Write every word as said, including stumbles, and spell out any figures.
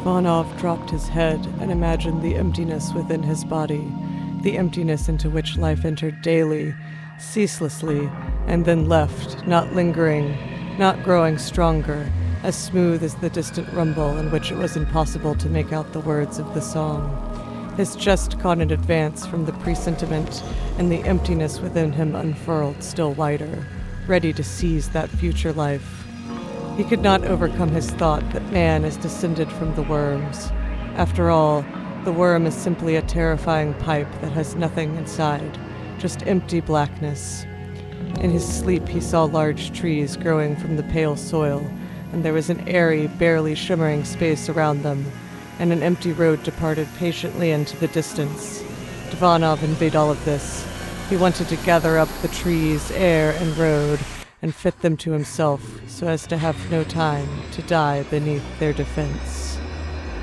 Dvanov dropped his head and imagined the emptiness within his body, the emptiness into which life entered daily, ceaselessly, and then left, not lingering, not growing stronger, as smooth as the distant rumble in which it was impossible to make out the words of the song. His chest caught an advance from the presentiment, and the emptiness within him unfurled still wider, ready to seize that future life. He could not overcome his thought that man is descended from the worms. After all, the worm is simply a terrifying pipe that has nothing inside, just empty blackness. In his sleep he saw large trees growing from the pale soil, and there was an airy, barely shimmering space around them, and an empty road departed patiently into the distance. Dvanov envied all of this. He wanted to gather up the trees, air, and road, and fit them to himself, so as to have no time to die beneath their defense.